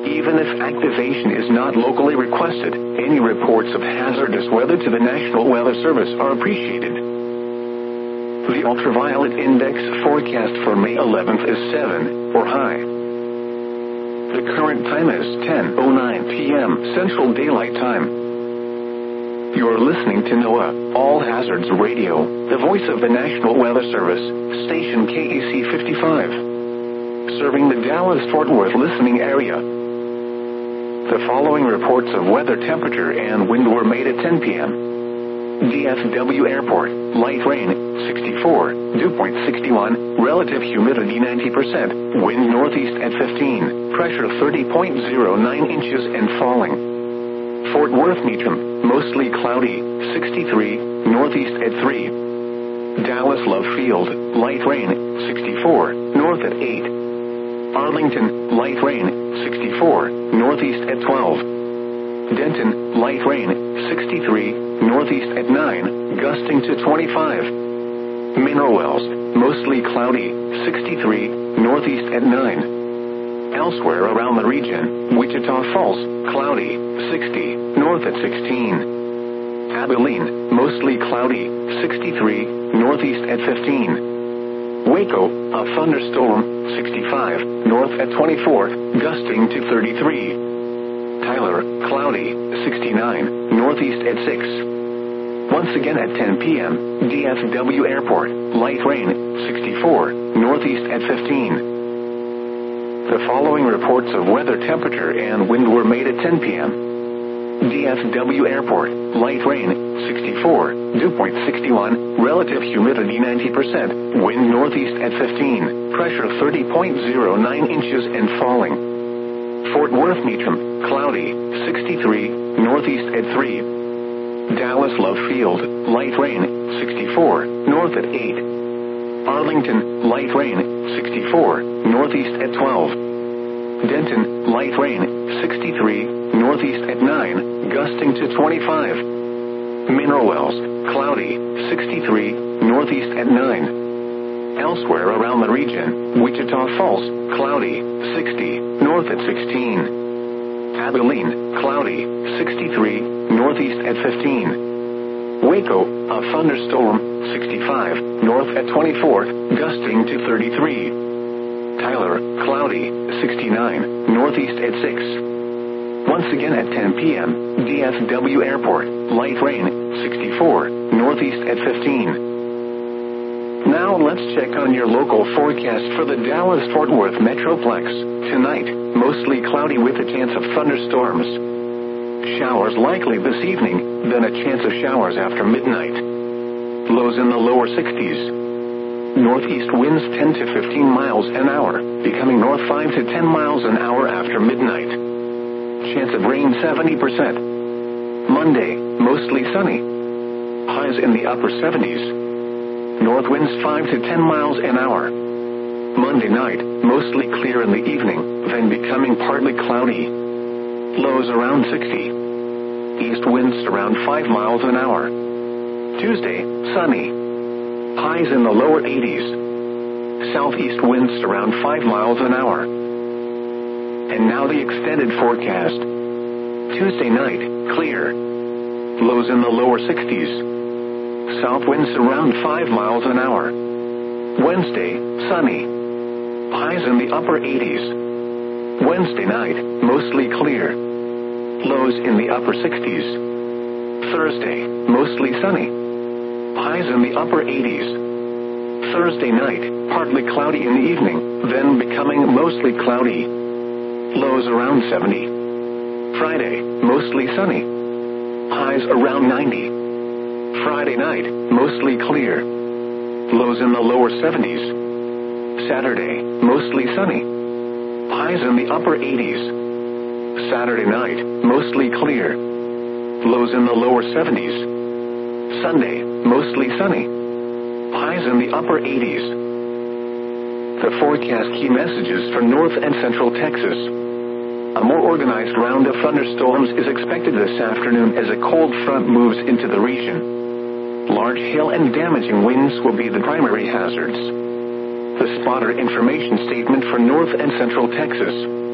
Even if activation is not locally requested, any reports of hazardous weather to the National Weather Service are appreciated. The ultraviolet index forecast for May 11th is 7, or high. The current time is 10:09 p.m. Central Daylight Time. You're listening to NOAA All Hazards Radio, the voice of the National Weather Service, station KEC 55, serving the Dallas-Fort Worth listening area. The following reports of weather, temperature, and wind were made at 10 p.m. DFW Airport, light rain, 64, dew point 61, relative humidity 90%, wind northeast at 15, pressure 30.09 inches and falling. Fort Worth Meacham, mostly cloudy, 63, northeast at 3. Dallas Love Field, light rain, 64, north at 8. Arlington, light rain, 64, northeast at 12. Denton, light rain, 63, northeast at 9, gusting to 25. Mineral Wells, mostly cloudy, 63, northeast at 9. Elsewhere around the region, Wichita Falls, cloudy, 60, north at 16. Abilene, mostly cloudy, 63, northeast at 15. Waco, a thunderstorm, 65, north at 24, gusting to 33. Tyler, cloudy, 69, northeast at 6. Once again at 10 p.m., DFW Airport, light rain, 64, northeast at 15. The following reports of weather, temperature, and wind were made at 10 p.m. DFW Airport, light rain, 64, dew point 61, relative humidity 90%, wind northeast at 15, pressure 30.09 inches and falling. Fort Worth Meacham, cloudy, 63, northeast at 3. Dallas Love Field, light rain, 64, north at 8. Arlington, light rain, 64, northeast at 12. Denton, light rain, 63, northeast at 9, gusting to 25. Mineral Wells, cloudy, 63, northeast at 9. Elsewhere around the region, Wichita Falls, cloudy, 60, north at 16. Abilene, cloudy, 63, northeast at 15. Waco, a thunderstorm, 65, north at 24, gusting to 33. Tyler, cloudy, 69, northeast at 6. Once again at 10 p.m., DFW Airport, light rain, 64, northeast at 15. Now let's check on your local forecast for the Dallas-Fort Worth Metroplex. Tonight, mostly cloudy with a chance of thunderstorms. Showers likely this evening, then a chance of showers after midnight. Lows in the lower 60s. Northeast winds 10 to 15 miles an hour, becoming north 5 to 10 miles an hour after midnight. Chance of rain 70%. Monday, mostly sunny. Highs in the upper 70s. North winds 5 to 10 miles an hour. Monday night, mostly clear in the evening, then becoming partly cloudy. Lows around 60. East winds around 5 miles an hour. Tuesday, sunny. Highs in the lower 80s. Southeast winds around 5 miles an hour. And now the extended forecast. Tuesday night, clear. Lows in the lower 60s. South winds around 5 miles an hour. Wednesday, sunny. Highs in the upper 80s. Wednesday night, mostly clear. Lows in the upper 60s. Thursday, mostly sunny. Highs in the upper 80s. Thursday night, partly cloudy in the evening, then becoming mostly cloudy. Lows around 70. Friday, mostly sunny. Highs around 90. Friday night, mostly clear. Lows in the lower 70s. Saturday, mostly sunny. Highs in the upper 80s. Saturday night, mostly clear. Lows in the lower 70s. Sunday, mostly sunny. Highs in the upper 80s. The forecast key messages for north and central Texas. A more organized round of thunderstorms is expected this afternoon as a cold front moves into the region. Large hail and damaging winds will be the primary hazards. The spotter information statement for north and central Texas.